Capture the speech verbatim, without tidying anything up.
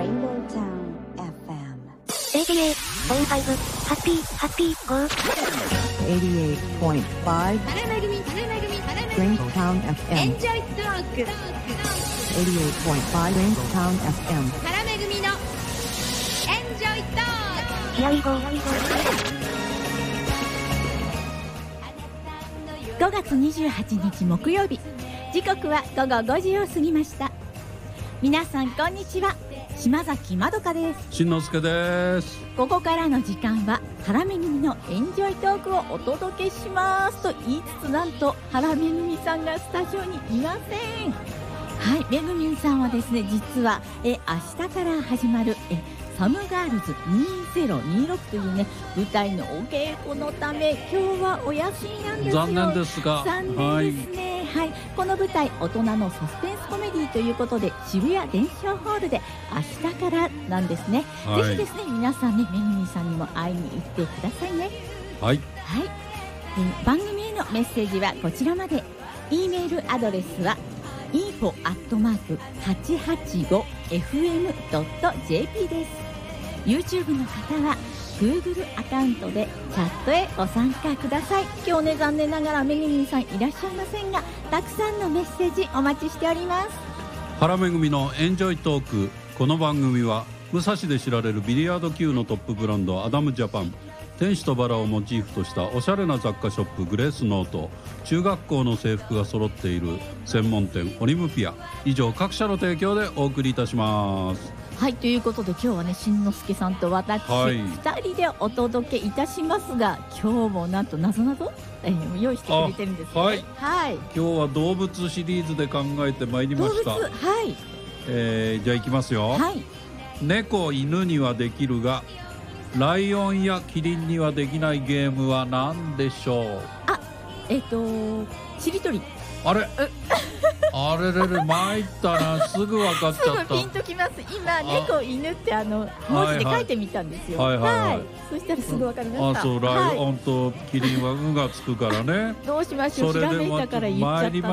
Rainbow Town エフエムエーティーエイトポイントファイブ ハッピーハッピーゴーエイティーエイトポイントファイブタラめぐみタラめぐみタラめぐみ Rainbow Town エフエムエンジョイトークエイティーエイトポイントファイブ Rainbow Town エフエムタラめぐみのエンジョイトークヒアウィゴーごがつにじゅうはちにち木曜日、時刻はごごごじを過ぎました。皆さんこんにちは、島崎まどかです。 しんのすけです。 ここからの時間は原めぐみのエンジョイトークをお届けしますと言いつつ、なんと原めぐみさんがスタジオにいません。はい、めぐみんさんはですね、実はえ明日から始まるえサムガールズにせんにじゅうろくというね舞台のお稽古のため今日はお休みなんですよ。 残念ですが残念ですね、はいはい、この舞台大人のサスペンスコメディということで渋谷伝承ホールで明日からなんですね、はい、ぜひですね皆さんねめぐみさんにも会いに行ってくださいね。 はい、 はい、え番組へのメッセージはこちらまで。 E メールアドレスはインフォ アットマーク はちはちごエフエム ドット ジェーピー です。 YouTube の方は Google アカウントでチャットへご参加ください。今日ね残念ながらめぐみさんいらっしゃいませんが、たくさんのメッセージお待ちしております。 原めぐみのエンジョイトーク。この番組は武蔵で知られるビリヤード級のトップブランドアダムジャパン、天使とバラをモチーフとしたおしゃれな雑貨ショップグレースノート、中学校の制服が揃っている専門店オリムピア、以上各社の提供でお送りいたします。 はい、ということで今日はねしんのすけさんと私、はい、ふたりでお届けいたしますが、今日もなんとなぞなぞ、えー、用意してくれてるんですね。はい、はい、 今日は動物シリーズで考えてまいりました。 動物、はい、 えー、じゃあいきますよ。はい、猫犬にはできるがライオンやキリンにはできないゲームは何でしょう。 あ、えっ、ー、としりとり。 あれあれれれ参ったな、すぐ分かっちゃった。すぐピンときます。今猫犬ってあの文字で書いてみたんですよ。はいはい、はいはい、そしたらすぐ分かりました。 あ、そう、ライオンとキリンは「う」がつくからね。 どうしましょう、ひらめいたから言っちゃった。